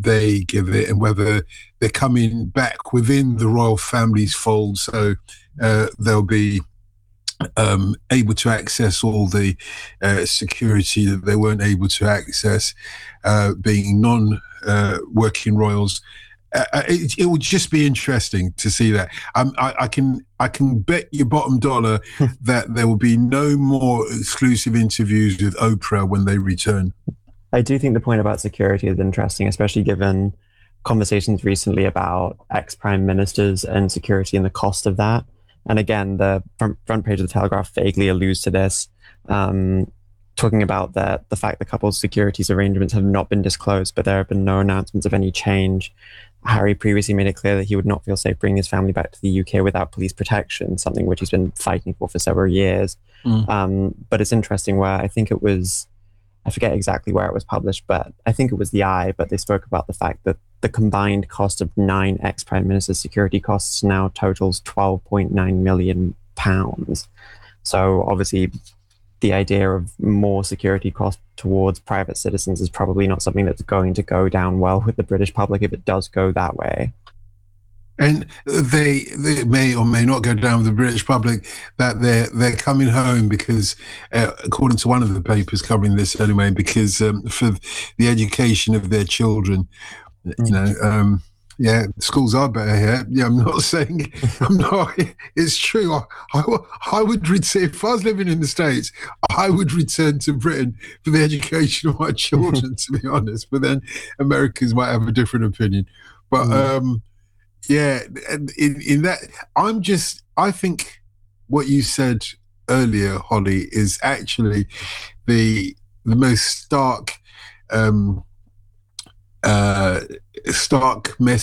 they give it and whether they're coming back within the royal family's fold. So they'll be able to access all the security that they weren't able to access, being non-working royals. It would just be interesting to see that. I can bet your bottom dollar that there will be no more exclusive interviews with Oprah when they return. I do think the point about security is interesting, especially given conversations recently about ex-prime ministers and security and the cost of that. And again, the front page of the Telegraph vaguely alludes to this, talking about the fact the couple's securities arrangements have not been disclosed, but there have been no announcements of any change. Harry previously made it clear that he would not feel safe bringing his family back to the UK without police protection, something which he's been fighting for several years. But it's interesting where I think it was, I forget exactly where it was published, but I think it was the Eye, but they spoke about the fact that the combined cost of 9 ex-prime ministers' security costs now totals £12.9 million. So obviously the idea of more security costs towards private citizens is probably not something that's going to go down well with the British public if it does go that way. And they may or may not go down with the British public, that they're coming home because, according to one of the papers covering this anyway, because for the education of their children, schools are better here. Yeah, I'm not saying I'm not. It's true. I would return if I was living in the States. I would return to Britain for the education of my children, to be honest. But then Americans might have a different opinion. But yeah, in that, I think what you said earlier, Holly, is actually the most stark message